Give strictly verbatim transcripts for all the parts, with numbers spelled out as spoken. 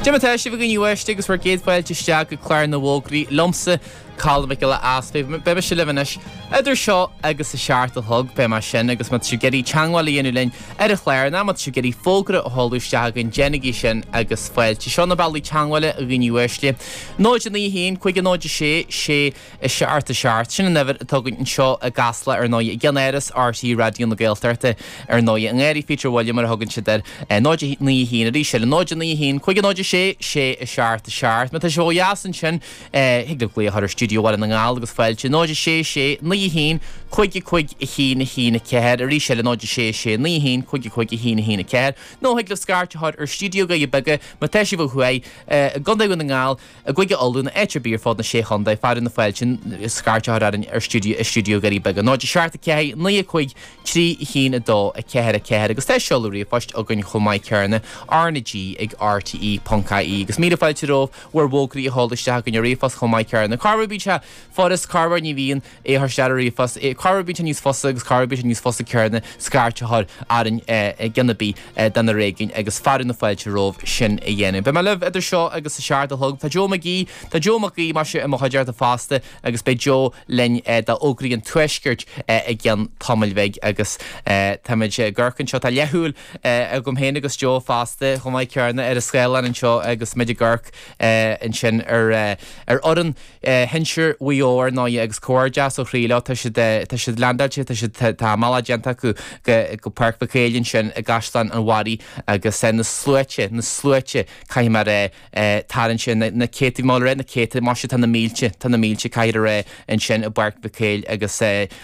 Jimata si bhí gan uaiste agus mar géad fáil teiste go chláir na bhógraí lomsa Calm Michael Aspe, Beba Shilivanish, Edder Shaw, Agus a Shartal Hug, Bema Shen, Agus Matsugeri Changwali Inulin, Edith Clare, Namatsugeri Folgra, Holu Shag, and Jenny Shen, Agus File, Chishona Bali Changwala, Agin Ueshli, Nojani Heen, Quick and Noja She, She, a Shart to Shart, Shin never tugging Shaw, a Gasla, or Noya, Ganeris, R T, Radio, and the Gale thirty, or Noya, and Eddie feature William or Hogan Shedder, and Noja Ni Heen, a Rishel, Nojani Heen, Quick and Noja She, She, a Shart to Shart, Matasho Yasin Shen, Higgley, Hutter Studio. What in the gal agus fáilte nóide sé sé ní hín chuige chuig a hín a hín a cead a rí se le nóide sé sé ní hín chuige chuig a hín a hín a cead nó hiag le scarte had ar studio go i bege ma teisi bh chuai gonda go na gal a chuige olú na etre bír fád na sé chunda fád na fáilte scarte had ar studio a studio go i bege nóide seart a cead ní chuig trí hín a dó a cead a cead agus teis seolúí fáist a gunn chomáid cearna Arna G ag R T E Punca E agus míle fáilte róh war bhógraí a hálaiste gon réfas chomáid cearna Carbabí Forest Carver ní bhíon é th stearí fas é Carbabí níos fosa agus Carbabí níos fosa cearna scarte had arin gannabí den na réigin agus farin na fáilte róh sin a dhéanam. Be me leh idir seo agus a seart a thug Tá Joe McGee Tá Joe McGee mar se mo haidir a fásta agus be Joe len da ógraí an tuisgurt a gceann tamilveig agus táid ggurcann seo tá lethúil a gom héana agus Joe fásta chomáid cearna ar a scéile an seo agus meidir ggurc an sin ar ar oran hensir Wior no agus cóir jazz ó chríile tá si tá si landalte tá si tá mala genta go go park bacéilinn sin a gaslan an wari agus sen na sluite na sluite cai mar taran sin na céti má na céti mar tan na mílte tan na mílte caiir ré an sin a bark bacéil agus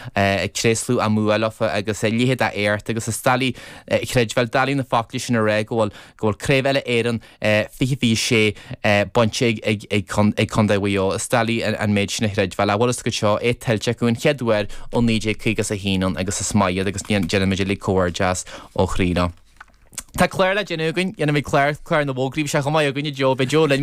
créslú a mualafa agus líhéad a éirt agus stali chréidhil dalí na facli sin a ré ggóil ggóil créhile éan fi fi sé bonse ag ag condahío stali an méid sin réid fel a bhlas go seo é tiltte goin cheadúir ó níidir chugus a híán agus a smaid agus níon genimiidir le cóir jazz ó chrína. Tá Claire le genúgan, dhéanam Claire Claire na bhógraí se chomáid a gunne Jo be Jo